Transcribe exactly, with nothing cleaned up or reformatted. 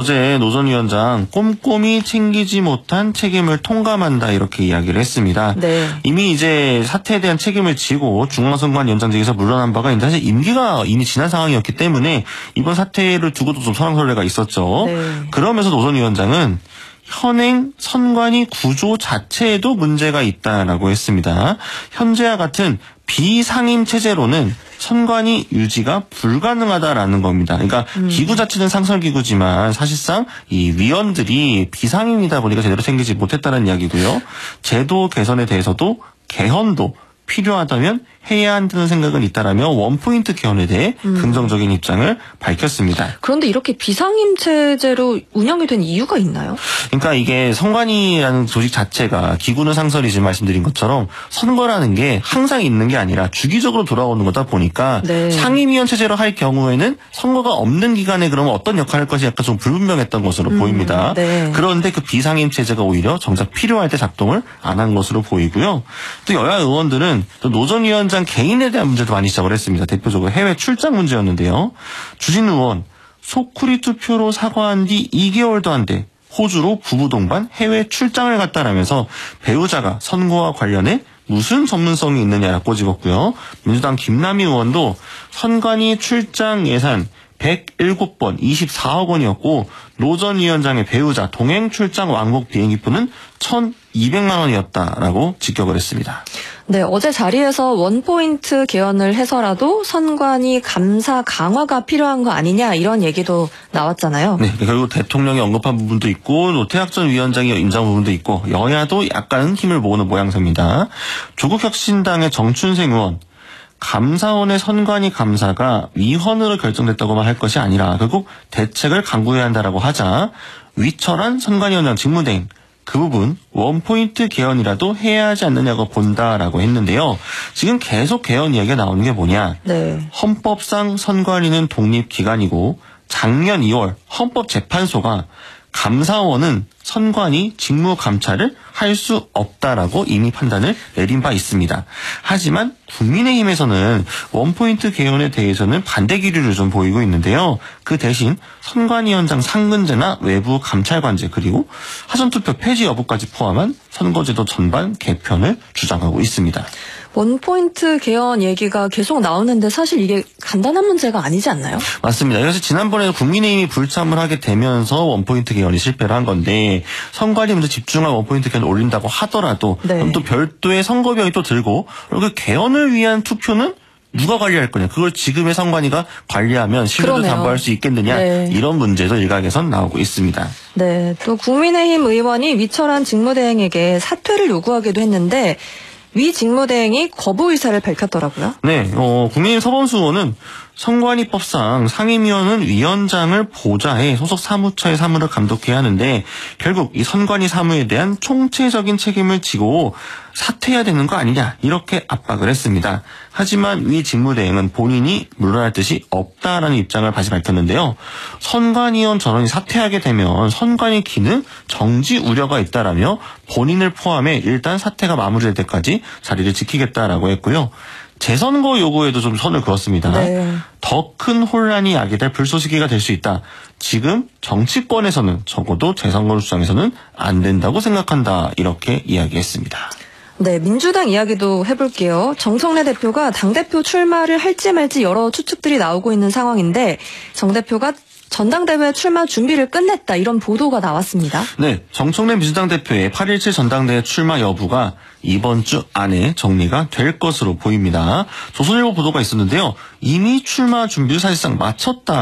어제 노 전 위원장 꼼꼼히 챙기지 못한 책임을 통감한다 이렇게 이야기를 했습니다. 네. 이미 이제 사태에 대한 책임을 지고 중앙선관위원장직에서 물러난 바가 있는데 사실 임기가 이미 지난 상황이었기 때문에 이번 사태를 두고도 좀 설왕설래가 있었죠. 네. 그러면서 노 전 위원장은 현행 선관위 구조 자체에도 문제가 있다라고 했습니다. 현재와 같은 비상임 체제로는 선관위 유지가 불가능하다라는 겁니다. 그러니까 음. 기구 자체는 상설기구지만 사실상 이 위원들이 비상임이다 보니까 제대로 챙기지 못했다는 이야기고요. 제도 개선에 대해서도 개헌도 필요하다면 해야 한다는 생각은 있다라며 원포인트 개헌에 대해 음. 긍정적인 입장을 밝혔습니다. 그런데 이렇게 비상임 체제로 운영이 된 이유가 있나요? 그러니까 이게 선관위라는 조직 자체가 기구는 상설이지 말씀드린 것처럼 선거라는 게 항상 있는 게 아니라 주기적으로 돌아오는 거다 보니까 네. 상임위원 체제로 할 경우에는 선거가 없는 기간에 그러면 어떤 역할을 할 것이 약간 좀 불분명했던 것으로 음. 보입니다. 네. 그런데 그 비상임 체제가 오히려 정작 필요할 때 작동을 안 한 것으로 보이고요. 또 여야 의원들은 또 노 전 위원장 개인에 대한 문제도 많이 지적을 했습니다. 대표적으로 해외 출장 문제였는데요. 주진우 의원 소쿠리 투표로 사과한 뒤 이 개월도 안 돼 호주로 부부 동반 해외 출장을 갔다라면서 배우자가 선거와 관련해 무슨 전문성이 있느냐라고 꼬집었고요. 민주당 김남희 의원도 선관위 출장 예산 백칠 번 이십사억 원이었고 노 전 위원장의 배우자 동행 출장 왕복 비행기표는 천이백만 원이었다라고 직격을 했습니다. 네, 어제 자리에서 원포인트 개헌을 해서라도 선관위 감사 강화가 필요한 거 아니냐 이런 얘기도 나왔잖아요. 네, 결국 대통령이 언급한 부분도 있고 노태학 전 위원장이 인정한 부분도 있고 여야도 약간 힘을 모으는 모양새입니다. 조국혁신당의 정춘생 의원 감사원의 선관위 감사가 위헌으로 결정됐다고만 할 것이 아니라 결국 대책을 강구해야 한다라고 하자 위철한 선관위원장 직무대행 그 부분 원포인트 개헌이라도 해야 하지 않느냐고 본다라고 했는데요. 지금 계속 개헌 이야기가 나오는 게 뭐냐. 네. 헌법상 선관위는 독립기관이고 작년 이월 헌법재판소가 감사원은 선관위 직무감찰을 할 수 없다라고 이미 판단을 내린 바 있습니다. 하지만 국민의힘에서는 원포인트 개헌에 대해서는 반대 기류를 좀 보이고 있는데요. 그 대신 선관위원장 상근제나 외부 감찰관제 그리고 사전투표 폐지 여부까지 포함한 선거제도 전반 개편을 주장하고 있습니다. 원포인트 개헌 얘기가 계속 나오는데 사실 이게 간단한 문제가 아니지 않나요? 맞습니다. 그래서 지난번에 국민의힘이 불참을 하게 되면서 원포인트 개헌이 실패를 한 건데 선관위 문제 집중한 원포인트 개헌을 올린다고 하더라도 네. 그럼 또 별도의 선거비용이 또 들고 그리고 개헌을 위한 투표는 누가 관리할 거냐. 그걸 지금의 선관위가 관리하면 신뢰도 담보할 수 있겠느냐. 네. 이런 문제도 일각에선 나오고 있습니다. 네, 또 국민의힘 의원이 위철한 직무대행에게 사퇴를 요구하기도 했는데 위 직무대행이 거부 의사를 밝혔더라고요. 네, 어, 국민의힘 서범수 의원은 선관위법상 상임위원은 위원장을 보좌해 소속 사무처의 사무를 감독해야 하는데 결국 이 선관위 사무에 대한 총체적인 책임을 지고 사퇴해야 되는 거 아니냐 이렇게 압박을 했습니다. 하지만 위 직무대행은 본인이 물러날 뜻이 없다라는 입장을 다시 밝혔는데요. 선관위원 전원이 사퇴하게 되면 선관위 기능 정지 우려가 있다라며 본인을 포함해 일단 사퇴가 마무리될 때까지 자리를 지키겠다라고 했고요. 재선거 요구에도 좀 선을 그었습니다. 네. 더 큰 혼란이 야기될 불쏘시개가 될 수 있다. 지금 정치권에서는 적어도 재선거 주장에서는 안 된다고 생각한다. 이렇게 이야기했습니다. 네, 민주당 이야기도 해볼게요. 정청래 대표가 당대표 출마를 할지 말지 여러 추측들이 나오고 있는 상황인데 정 대표가 전당대회 출마 준비를 끝냈다 이런 보도가 나왔습니다. 네, 정청래 민주당 대표의 팔 일칠 전당대회 출마 여부가 이번 주 안에 정리가 될 것으로 보입니다. 조선일보 보도가 있었는데요. 이미 출마 준비를 사실상 마쳤다.